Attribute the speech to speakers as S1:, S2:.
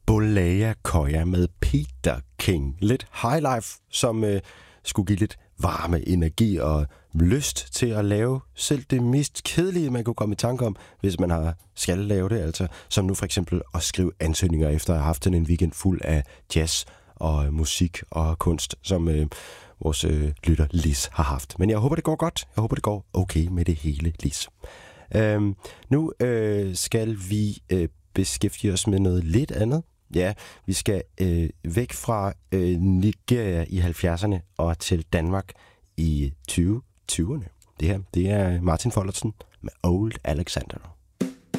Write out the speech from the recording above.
S1: Bolea Koya med Peter King. Lidt high life, som skulle give lidt varme, energi og lyst til at lave selv det mest kedelige, man kunne komme i tanke om, hvis man skal lave det. Altså, som nu for eksempel at skrive ansøgninger efter at have haft en weekend fuld af jazz og musik og kunst, som vores lytter Lis har haft. Men jeg håber, det går godt. Jeg håber, det går okay med det hele, Lis. Nu skal vi beskæftige os med noget lidt andet. Ja, vi skal væk fra Nigeria i 70'erne og til Danmark i 2020'erne. Det her, det er Martin Follertsen med Old Alexander.